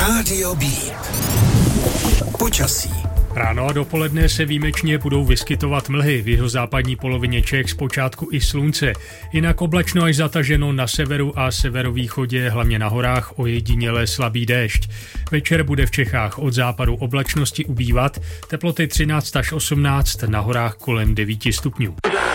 Rádio Beat. Počasí. Ráno a dopoledne se výjimečně budou vyskytovat mlhy, v jihozápadní polovině Čech zpočátku i slunce. Jinak oblačno až zataženo na severu a severovýchodě, hlavně na horách, ojediněle slabý déšť. Večer bude v Čechách od západu oblačnosti ubývat, teploty 13 až 18, na horách kolem 9 stupňů.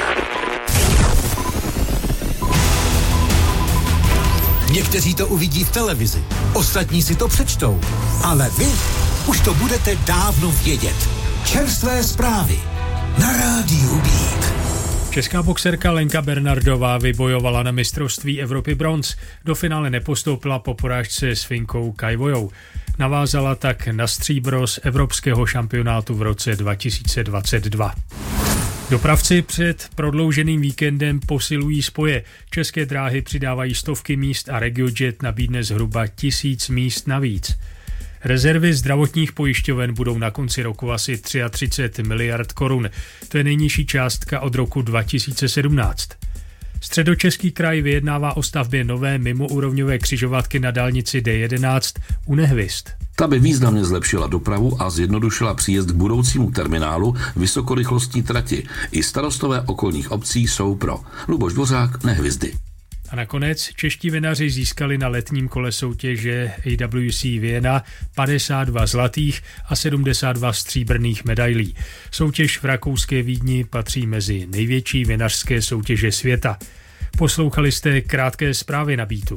Někteří to uvidí v televizi, ostatní si to přečtou, ale vy už to budete dávno vědět. Čerstvé zprávy na Rádiu Beat. Česká boxerka Lenka Bernardová vybojovala na mistrovství Evropy bronz. Do finále nepostoupila po porážce s Finkou Kajvojou. Navázala tak na stříbro z evropského šampionátu v roce 2022. Dopravci před prodlouženým víkendem posilují spoje. České dráhy přidávají stovky míst a RegioJet nabídne zhruba 1000 míst navíc. Rezervy zdravotních pojišťoven budou na konci roku asi 33 miliard korun. To je nejnižší částka od roku 2017. Středočeský kraj vyjednává o stavbě nové mimoúrovňové křižovatky na dálnici D11 u Nehvyst. Ta by významně zlepšila dopravu a zjednodušila příjezd k budoucímu terminálu vysokorychlostní trati. I starostové okolních obcí jsou pro. Luboš Dvořák, Nehvizdy. A nakonec čeští vinaři získali na letním kole soutěže AWC Vienna 52 zlatých a 72 stříbrných medailí. Soutěž v rakouské Vídni patří mezi největší vinařské soutěže světa. Poslouchali jste krátké zprávy na Beatu.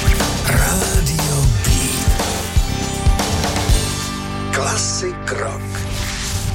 Rádio Beat. Klasik rock.